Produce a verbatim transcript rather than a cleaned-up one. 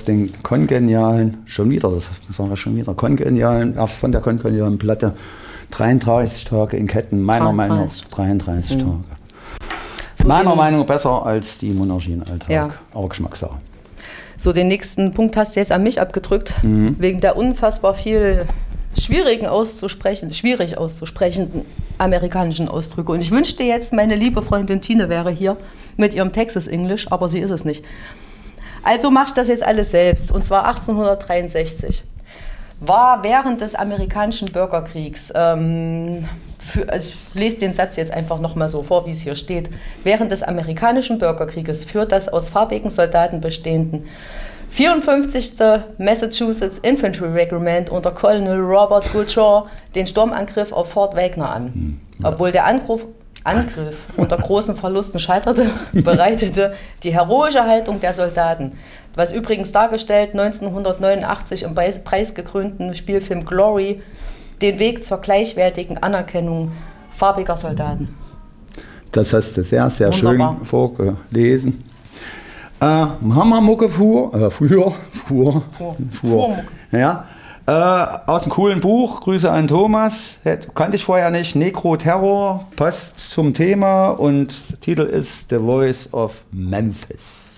den kongenialen, schon wieder, das sagen wir schon wieder, kongenialen, von der kongenialen Platte, dreiunddreißig Tage in Ketten, meiner Meinung nach dreiunddreißig mhm. Tage. So meiner Meinung nach besser als die Monarchien-Alltag, ja. Aber Geschmackssache. So, den nächsten Punkt hast du jetzt an mich abgedrückt, mhm. wegen der unfassbar viel schwierigen auszusprechen, schwierig auszusprechenden amerikanischen Ausdrücke. Und ich wünschte jetzt, meine liebe Freundin Tine wäre hier mit ihrem Texas English, aber sie ist es nicht. Also mache ich das jetzt alles selbst, und zwar achtzehnhundertdreiundsechzig. War während des amerikanischen Bürgerkriegs, ähm, für, also ich lese den Satz jetzt einfach nochmal so vor, wie es hier steht, während des amerikanischen Bürgerkrieges führt das aus farbigen Soldaten bestehenden vierundfünfzigste Massachusetts Infantry Regiment unter Colonel Robert Goodshore den Sturmangriff auf Fort Wagner an. Obwohl der Angriff, Angriff unter großen Verlusten scheiterte, bereitete die heroische Haltung der Soldaten, was übrigens dargestellt neunzehnhundertneunundachtzig im preisgekrönten Spielfilm Glory, den Weg zur gleichwertigen Anerkennung farbiger Soldaten. Das hast du sehr, sehr Wunderbar. schön vorgelesen. Äh, Hammermucke fuhr, äh, früher, fuhr, fuhr, fuhr. Ja, äh, aus einem coolen Buch, Grüße an Thomas, kannte ich vorher nicht, Necro-Terror, passt zum Thema und Titel ist The Voice of Memphis.